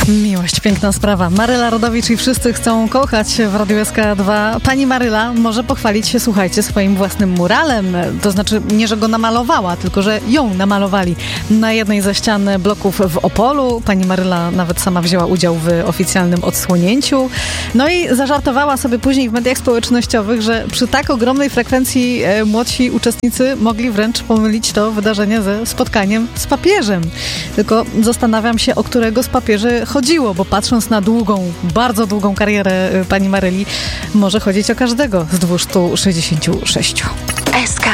Miłość, piękna sprawa. Maryla Rodowicz i wszyscy chcą kochać w Radiu SK2. Pani Maryla może pochwalić się, słuchajcie, swoim własnym muralem. To znaczy nie, że go namalowała, tylko że ją namalowali na jednej ze ścian bloków w Opolu. Pani Maryla nawet sama wzięła udział w oficjalnym odsłonięciu. No i zażartowała sobie później w mediach społecznościowych, że przy tak ogromnej frekwencji młodsi uczestnicy mogli wręcz pomylić to wydarzenie ze spotkaniem z papieżem. Tylko zastanawiam się, o którego z papieży chodziło, bo patrząc na długą, bardzo długą karierę pani Maryli, może chodzić o każdego z 266. SK